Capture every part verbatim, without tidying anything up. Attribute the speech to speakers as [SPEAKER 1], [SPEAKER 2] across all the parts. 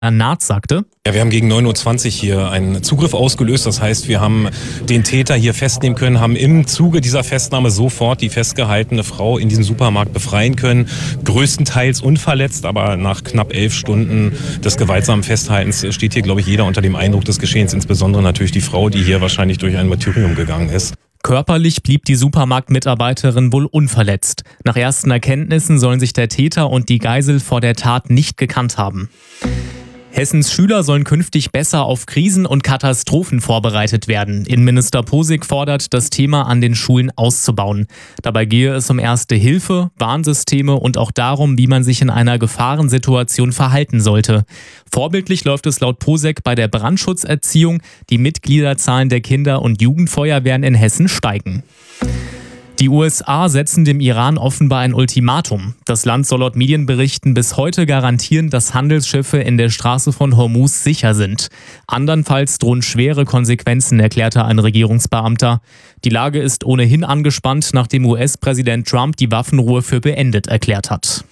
[SPEAKER 1] Naht sagte:
[SPEAKER 2] Ja, wir haben gegen neun Uhr zwanzig hier einen Zugriff ausgelöst. Das heißt, wir haben den Täter hier festnehmen können, haben im Zuge dieser Festnahme sofort die festgehaltene Frau in diesem Supermarkt befreien können. Größtenteils unverletzt, aber nach knapp elf Stunden des gewaltsamen Festhaltens steht hier, glaube ich, jeder unter dem Eindruck des Geschehens. Insbesondere natürlich die Frau, die hier wahrscheinlich durch ein Martyrium gegangen ist.
[SPEAKER 1] Körperlich blieb die Supermarktmitarbeiterin wohl unverletzt. Nach ersten Erkenntnissen sollen sich der Täter und die Geisel vor der Tat nicht gekannt haben. Hessens Schüler sollen künftig besser auf Krisen und Katastrophen vorbereitet werden. Innenminister Posig fordert, das Thema an den Schulen auszubauen. Dabei gehe es um Erste Hilfe, Warnsysteme und auch darum, wie man sich in einer Gefahrensituation verhalten sollte. Vorbildlich läuft es laut Posig bei der Brandschutzerziehung. Die Mitgliederzahlen der Kinder- und Jugendfeuerwehren in Hessen steigen. Die U S A setzen dem Iran offenbar ein Ultimatum. Das Land soll laut Medienberichten bis heute garantieren, dass Handelsschiffe in der Straße von Hormuz sicher sind. Andernfalls drohen schwere Konsequenzen, erklärte ein Regierungsbeamter. Die Lage ist ohnehin angespannt, nachdem U S-Präsident Trump die Waffenruhe für beendet erklärt hat.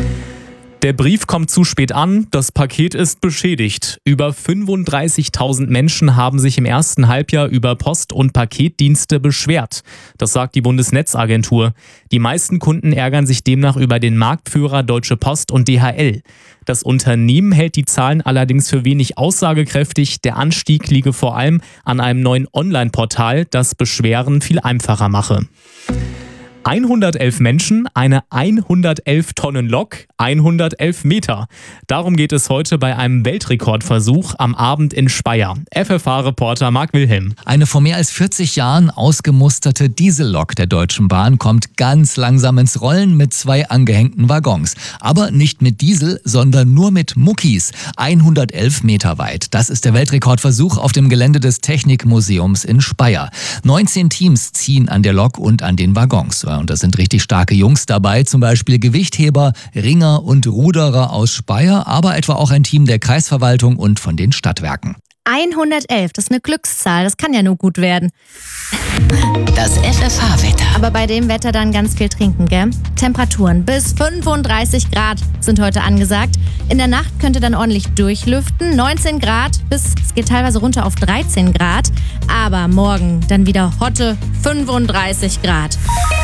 [SPEAKER 1] Der Brief kommt zu spät an, das Paket ist beschädigt. Über fünfunddreißigtausend Menschen haben sich im ersten Halbjahr über Post- und Paketdienste beschwert. Das sagt die Bundesnetzagentur. Die meisten Kunden ärgern sich demnach über den Marktführer Deutsche Post und D H L. Das Unternehmen hält die Zahlen allerdings für wenig aussagekräftig. Der Anstieg liege vor allem an einem neuen Online-Portal, das Beschweren viel einfacher mache. hundertelf Menschen, eine hundertelf Tonnen Lok, hundertelf Meter. Darum geht es heute bei einem Weltrekordversuch am Abend in Speyer. F F H-Reporter Marc Wilhelm.
[SPEAKER 3] Eine vor mehr als vierzig Jahren ausgemusterte Diesellok der Deutschen Bahn kommt ganz langsam ins Rollen mit zwei angehängten Waggons. Aber nicht mit Diesel, sondern nur mit Muckis. hundertelf Meter weit. Das ist der Weltrekordversuch auf dem Gelände des Technikmuseums in Speyer. neunzehn Teams ziehen an der Lok und an den Waggons. Und da sind richtig starke Jungs dabei, zum Beispiel Gewichtheber, Ringer und Ruderer aus Speyer, aber etwa auch ein Team der Kreisverwaltung und von den Stadtwerken.
[SPEAKER 4] hundertelf, das ist eine Glückszahl, das kann ja nur gut werden.
[SPEAKER 5] Das F F H-Wetter.
[SPEAKER 4] Aber bei dem Wetter dann ganz viel trinken, gell? Temperaturen bis fünfunddreißig Grad sind heute angesagt. In der Nacht könnt ihr dann ordentlich durchlüften. neunzehn Grad bis, es geht teilweise runter auf dreizehn Grad. Aber morgen dann wieder hotte fünfunddreißig Grad.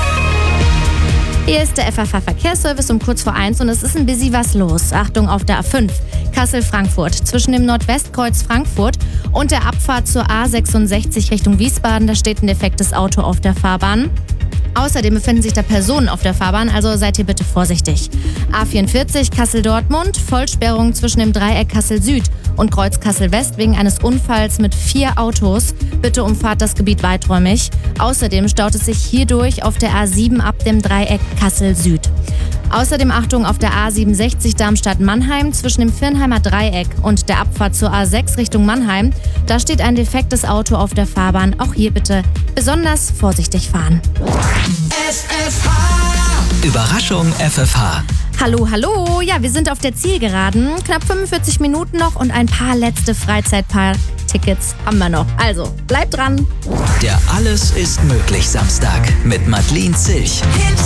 [SPEAKER 4] Hier ist der F F H-Verkehrsservice um kurz vor eins und es ist ein bisschen was los. Achtung auf der A fünf, Kassel-Frankfurt. Zwischen dem Nordwestkreuz Frankfurt und der Abfahrt zur A sechsundsechzig Richtung Wiesbaden, da steht ein defektes Auto auf der Fahrbahn. Außerdem befinden sich da Personen auf der Fahrbahn, also seid ihr bitte vorsichtig. A vierundvierzig Kassel-Dortmund, Vollsperrung zwischen dem Dreieck Kassel-Süd und Kreuz Kassel-West wegen eines Unfalls mit vier Autos. Bitte umfahrt das Gebiet weiträumig. Außerdem staut es sich hierdurch auf der A sieben ab dem Dreieck Kassel-Süd. Außerdem Achtung auf der A siebenundsechzig Darmstadt-Mannheim zwischen dem Firnheimer Dreieck und der Abfahrt zur A sechs Richtung Mannheim. Da steht ein defektes Auto auf der Fahrbahn. Auch hier bitte besonders vorsichtig fahren.
[SPEAKER 5] F F H. Überraschung F F H.
[SPEAKER 4] Hallo, hallo. Ja, wir sind auf der Zielgeraden. Knapp fünfundvierzig Minuten noch und ein paar letzte Freizeitpark-Tickets haben wir noch. Also, bleibt dran.
[SPEAKER 5] Der Alles ist möglich Samstag mit Madeleine Zilch.